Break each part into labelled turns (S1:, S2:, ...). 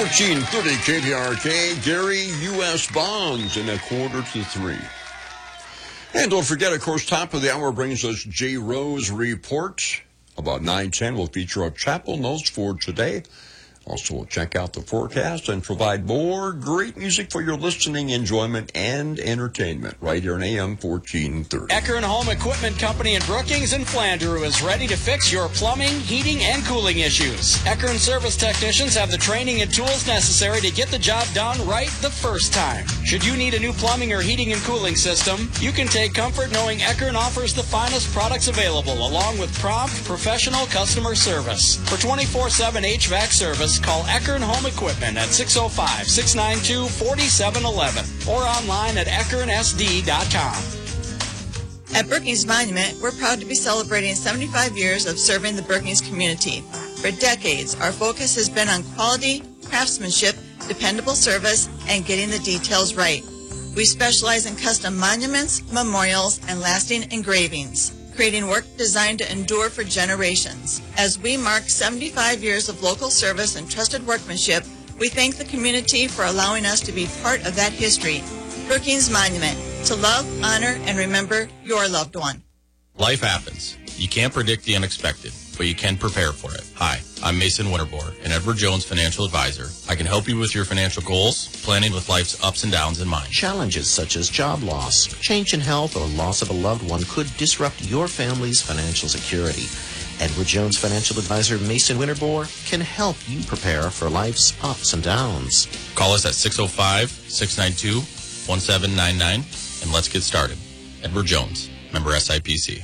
S1: 1430 KPRK, Gary, U.S. bonds in 2:45. And don't forget, of course, top of the hour brings us J. Rose Report. About 9:10, we'll feature our chapel notes for today. Also, we'll check out the forecast and provide more great music for your listening enjoyment and entertainment right here in AM 1430.
S2: Eckern Home Equipment Company in Brookings and Flanderu is ready to fix your plumbing, heating, and cooling issues. Eckern service technicians have the training and tools necessary to get the job done right the first time. Should you need a new plumbing or heating and cooling system, you can take comfort knowing Eckern offers the finest products available, along with prompt, professional customer service. For 24/7 HVAC service, call Eckern Home Equipment at 605-692-4711 or online at eckernsd.com.
S3: At Brookings Monument, we're proud to be celebrating 75 years of serving the Brookings community. For decades, our focus has been on quality, craftsmanship, dependable service, and getting the details right. We specialize in custom monuments, memorials, and lasting engravings, creating work designed to endure for generations. As we mark 75 years of local service and trusted workmanship, we thank the community for allowing us to be part of that history. Brookings Monument, to love, honor, and remember your loved one.
S4: Life happens. You can't predict the unexpected, but you can prepare for it. Hi, I'm Mason Winterbore, an Edward Jones financial advisor. I can help you with your financial goals, planning with life's ups and downs in mind.
S5: Challenges such as job loss, change in health, or loss of a loved one could disrupt your family's financial security. Edward Jones financial advisor Mason Winterbore can help you prepare for life's ups and downs.
S4: Call us at 605-692-1799 and let's get started. Edward Jones, member SIPC.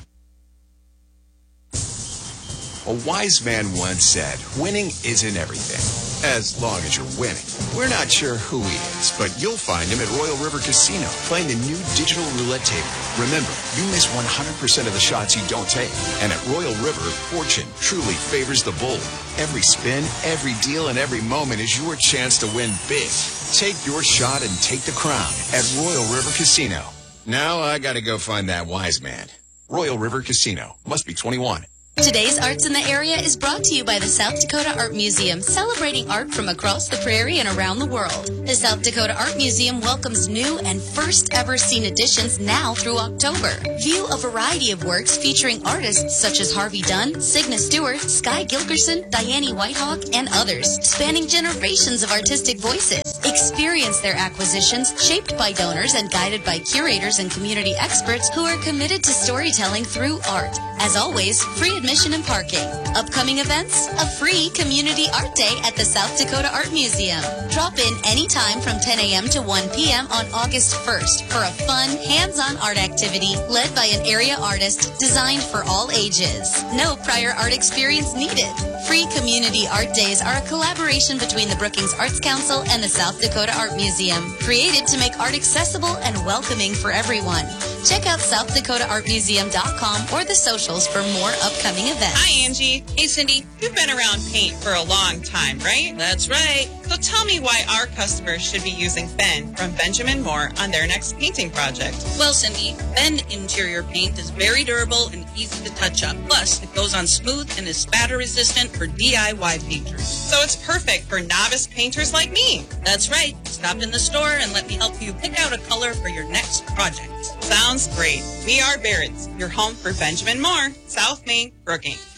S6: A wise man once said, winning isn't everything, as long as you're winning. We're not sure who he is, but you'll find him at Royal River Casino, playing the new digital roulette table. Remember, you miss 100% of the shots you don't take. And at Royal River, fortune truly favors the bold. Every spin, every deal, and every moment is your chance to win big. Take your shot and take the crown at Royal River Casino. Now I gotta go find that wise man. Royal River Casino. Must be 21.
S7: Today's Arts in the Area is brought to you by the South Dakota Art Museum, celebrating art from across the prairie and around the world. The South Dakota Art Museum welcomes new and first ever seen editions now through October. View a variety of works featuring artists such as Harvey Dunn, Signa Stewart, Sky Gilkerson, Diane Whitehawk, and others, spanning generations of artistic voices. Experience their acquisitions, shaped by donors and guided by curators and community experts who are committed to storytelling through art. As always, free admission and parking. Upcoming events, a free Community Art Day at the South Dakota Art Museum. Drop in anytime from 10 a.m. to 1 p.m. on August 1st for a fun, hands-on art activity led by an area artist designed for all ages. No prior art experience needed. Free Community Art Days are a collaboration between the Brookings Arts Council and the South Dakota Art Museum, created to make art accessible and welcoming for everyone. Check out SouthDakotaArtMuseum.com or the socials for more upcoming events.
S8: Hi, Angie. Hey, Cindy. You've been around paint for a long time, right?
S9: That's right.
S8: So tell me why our customers should be using Ben from Benjamin Moore on their next painting project.
S9: Well, Cindy, Ben interior paint is very durable and easy to touch up. Plus, it goes on smooth and is spatter resistant for DIY painters.
S8: So it's perfect for novice painters like me.
S9: That's right. Stop in the store and let me help you pick out a color for your next project.
S8: Sounds great. We are Barrett's, your home for Benjamin Moore, South Main, Brookings.